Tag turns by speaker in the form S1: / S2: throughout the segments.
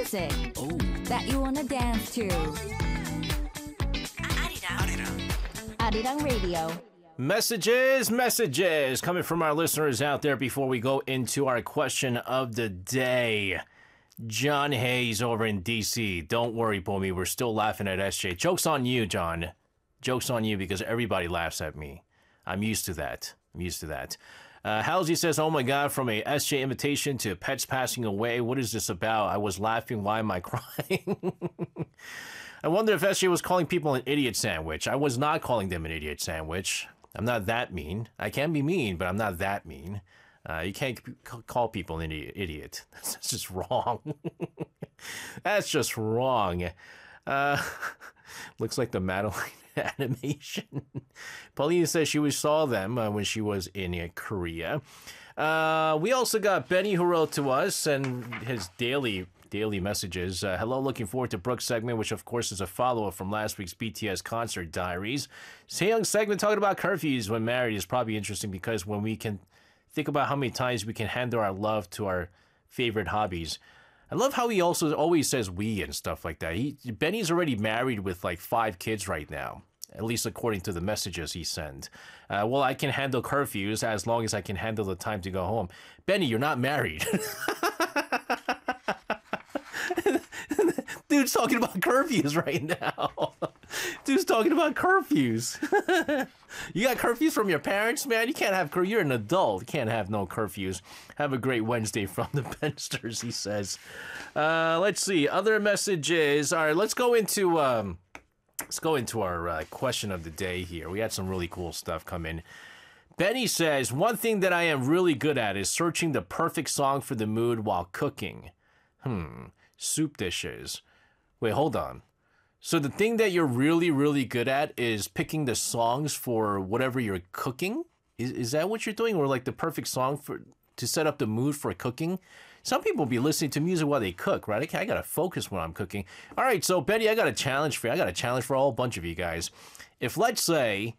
S1: music that you wanna dance to. Arirang Radio.
S2: Messages coming from our listeners out there before we go into our question of the day. John Hayes over in D.C. Don't worry, Bomi. We're still laughing at SJ. Joke's on you, John. Joke's on you because everybody laughs at me. I'm used to that. Halsey says, oh my God, from a SJ invitation to pets passing away. What is this about? I was laughing. Why am I crying? I wonder if SJ was calling people an idiot sandwich. I was not calling them an idiot sandwich. I'm not that mean. I can be mean, but I'm not that mean. You can't call people an idiot. That's just wrong. That's just wrong. Looks like the Madeline animation. Paulina says she saw them when she was in Korea. We also got Benny who wrote to us and his daily messages. Hello, looking forward to Brooks' segment, which of course is a follow-up from last week's BTS concert diaries. Sehyoung's segment talking about curfews when married is probably interesting because when we can think about how many times we can handle our love to our favorite hobbies. I love how he also always says we and stuff like that. Benny's already married with like 5 kids right now, at least according to the messages he sent. Well, I can handle curfews as long as I can handle the time to go home. Benny, you're not married. Dude's talking about curfews right now. Dude's talking about curfews. You got curfews from your parents, man? You can't have curfews. You're an adult. You can't have no curfews. Have a great Wednesday from the Bensters, he says. Let's see. Other messages. All right, let's go into our question of the day here. We had some really cool stuff come in. Benny says, one thing that I am really good at is searching the perfect song for the mood while cooking. Soup dishes. Wait, hold on. So the thing that you're really, really good at is picking the songs for whatever you're cooking? Is that what you're doing? Or like the perfect song to set up the mood for cooking? Some people be listening to music while they cook, right? I gotta focus when I'm cooking. All right, so Betty, I got a challenge for you. I got a challenge for a whole bunch of you guys. If let's say,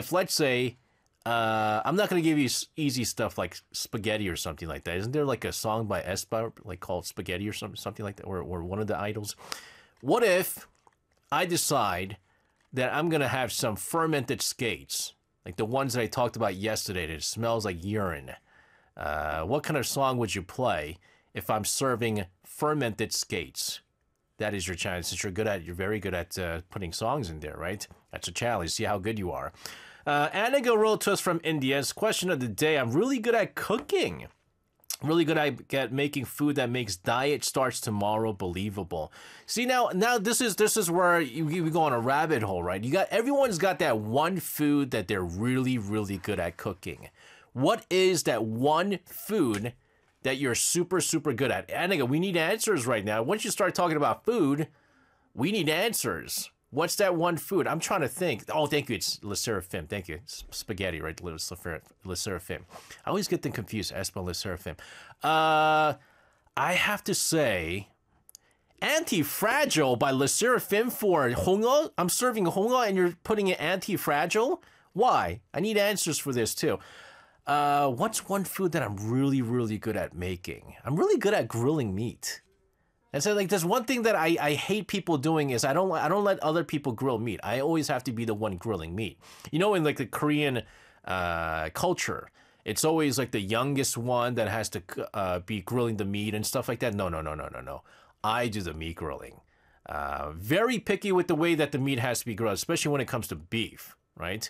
S2: I'm not gonna give you easy stuff like spaghetti or something like that. Isn't there like a song by aespa like called Spaghetti or something like that, or one of the idols? What if I decide that I'm going to have some fermented skates, like the ones that I talked about yesterday that smells like urine? What kind of song would you play if I'm serving fermented skates? That is your challenge. Since you're very good at putting songs in there, right? That's a challenge. See how good you are. Aniga wrote to us from India. It's question of the day. I'm really good at cooking. Really good at making food that makes diet starts tomorrow believable. See, now this is where you go on a rabbit hole, right? Everyone's got that one food that they're really, really good at cooking. What is that one food that you're super, super good at? And we need answers right now. Once you start talking about food, we need answers. What's that one food? I'm trying to think. Oh, thank you. It's Le Seraphim. Thank you. Spaghetti, right? Le Seraphim. I always get them confused. Aespa, Le Seraphim. I have to say, Anti-Fragile by Le Seraphim for Hongo. I'm serving Hongo and you're putting it Anti-Fragile? Why? I need answers for this too. What's one food that I'm really, really good at making? I'm really good at grilling meat. And so, like, there's one thing that I hate people doing is I don't let other people grill meat. I always have to be the one grilling meat. You know, in like the Korean culture, it's always like the youngest one that has to be grilling the meat and stuff like that. No. I do the meat grilling. Very picky with the way that the meat has to be grilled, especially when it comes to beef, right?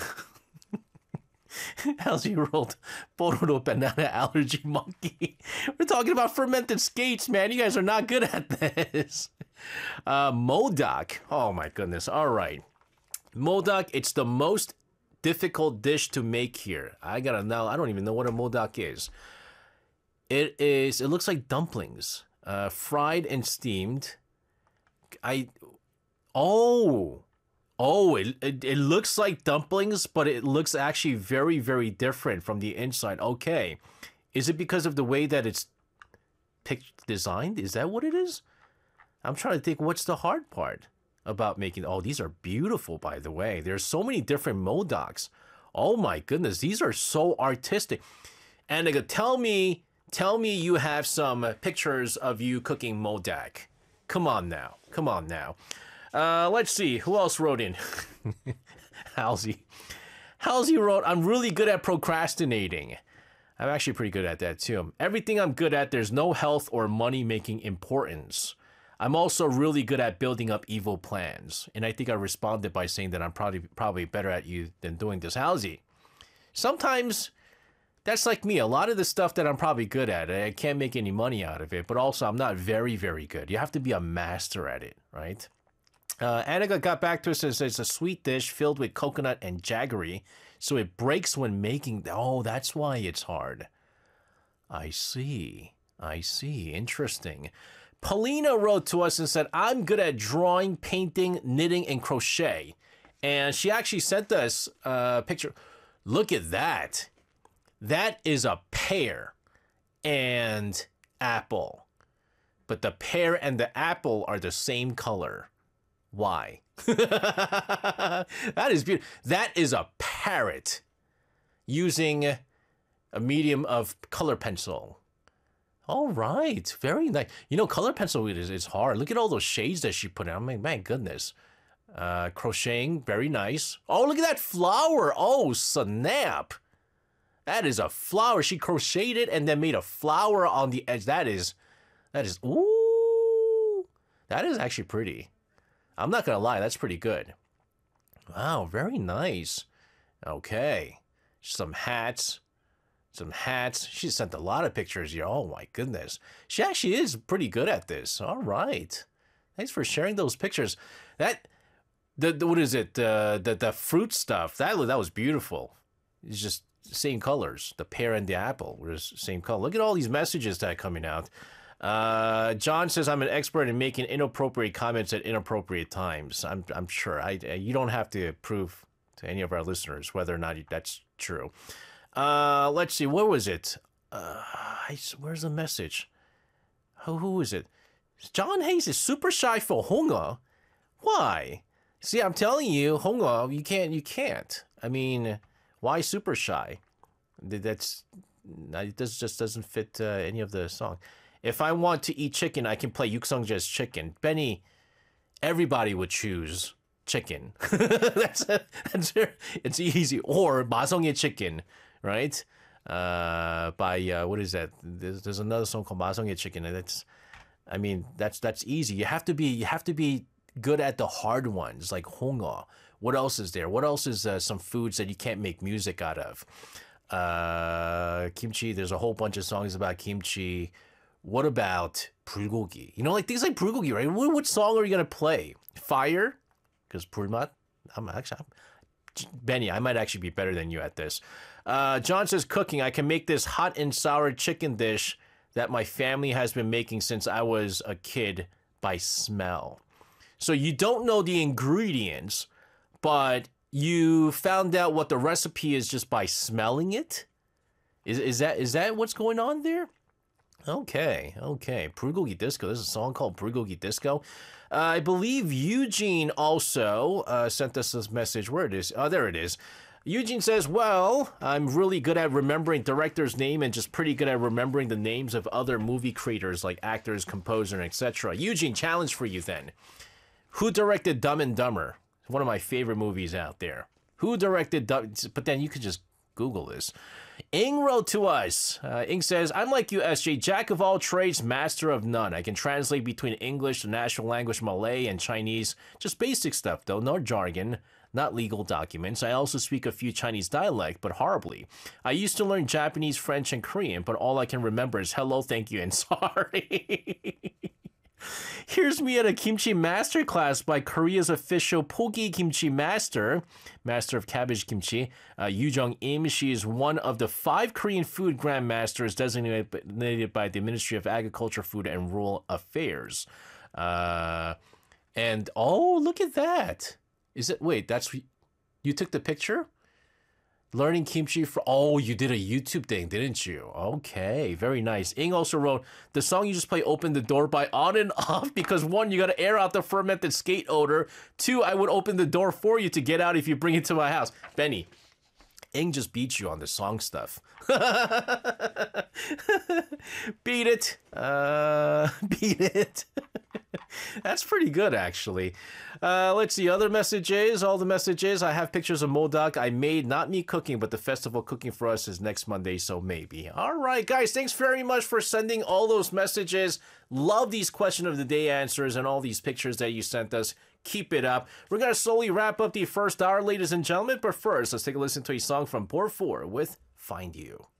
S2: How's he rolled Bororo banana allergy monkey? We're talking about fermented skates, man. You guys are not good at this. Modak. Oh my goodness. All right. Modak, it's the most difficult dish to make here. I gotta know. I don't even know what a modak is. It looks like dumplings. Fried and steamed. It looks like dumplings, but it looks actually very, very different from the inside. Okay. Is it because of the way that it's designed? Is that what it is? I'm trying to think what's the hard part about making... Oh, these are beautiful, by the way. There's so many different modaks. Oh my goodness, these are so artistic. And they could tell me Tell me you have some pictures of you cooking modak. Come on now. Come on now. Let's see. Who else wrote in? Halsey. Halsey wrote, I'm really good at procrastinating. I'm actually pretty good at that too. Everything I'm good at, there's no health or money-making importance. I'm also really good at building up evil plans. And I think I responded by saying that I'm probably better at you than doing this. Halsey. Sometimes that's like me. A lot of the stuff that I'm probably good at, I can't make any money out of it, but also I'm not very, very good. You have to be a master at it, right? Annika got back to us and says it's a sweet dish filled with coconut and jaggery, so it breaks when making. Oh, that's why it's hard. I see. Interesting. Paulina wrote to us and said, I'm good at drawing, painting, knitting, and crochet. And she actually sent us a picture. Look at that. That is a pear and apple. But the pear and the apple are the same color. Why? That is beautiful. That is a parrot using a medium of color pencil. All right. Very nice. You know, color pencil is hard. Look at all those shades that she put in. I mean, my goodness. Crocheting, very nice. Oh, look at that flower. Oh, snap. That is a flower. She crocheted it and then made a flower on the edge. That is, ooh. That is actually pretty. I'm not going to lie. That's pretty good. Wow, very nice. Okay. Some hats. She sent a lot of pictures here. Oh, my goodness. She actually is pretty good at this. All right. Thanks for sharing those pictures. What is it? The fruit stuff. That was beautiful. It's just same colors. The pear and the apple were the same color. Look at all these messages that are coming out. John says I'm an expert in making inappropriate comments at inappropriate times. I'm sure. You don't have to prove to any of our listeners whether or not that's true. Let's see. Where was it? Where's the message? Who is it? John Hayes is super shy for Honga. Why? See, I'm telling you, Honga, you can't. I mean, why super shy? This just doesn't fit any of the song. If I want to eat chicken, I can play Yuksungja's Chicken. Benny, everybody would choose chicken. It's easy. Or 마성의 Chicken, right? By what is that? There's another song called 마성의 Chicken, and that's easy. You have to be good at the hard ones like Honga. What else is there? What else is some foods that you can't make music out of? Kimchi. There's a whole bunch of songs about kimchi. What about 불고기? You know, like things like 불고기, right? What song are you gonna play? Fire? Because 불맛? Benny, I might actually be better than you at this. John says cooking. I can make this hot and sour chicken dish that my family has been making since I was a kid by smell. So you don't know the ingredients, but you found out what the recipe is just by smelling it? Is that what's going on there? Okay. 불고기 disco. There's a song called 불고기 disco. I believe Eugene also sent us this message. Where it is? Oh, there it is. Eugene says, well, I'm really good at remembering director's name and just pretty good at remembering the names of other movie creators like actors, composer, etc. Eugene, challenge for you then. Who directed Dumb and Dumber? One of my favorite movies out there. Who directed Dumb? But then you could just Google this. Ing wrote to us. Ing says, I'm like you, SJ, jack of all trades, master of none. I can translate between English, the national language Malay, and Chinese. Just basic stuff, though. No jargon, not legal documents. I also speak a few Chinese dialect, but horribly. I used to learn Japanese, French, and Korean, but all I can remember is hello, thank you, and sorry. Here's me at a kimchi masterclass by Korea's official Pogi Kimchi master of cabbage kimchi, Yu Jung-im. She is one of the 5 Korean food grandmasters designated by the Ministry of Agriculture, Food, and Rural Affairs. And, oh, look at that. You took the picture? Learning kimchi you did a YouTube thing, didn't you? Okay, very nice. Ing also wrote, the song you just played opened the door by on and off because 1, you got to air out the fermented skate odor. 2, I would open the door for you to get out if you bring it to my house. Benny, Ing just beats you on the song stuff. Beat it. Beat it. That's pretty good, actually. Let's see. Other messages. All the messages. I have pictures of Modak I made. Not me cooking, but the festival cooking for us is next Monday, so maybe. All right, guys. Thanks very much for sending all those messages. Love these question of the day answers and all these pictures that you sent us. Keep it up. We're going to slowly wrap up the first hour, ladies and gentlemen. But first, let's take a listen to a song from Por 4 with Find You.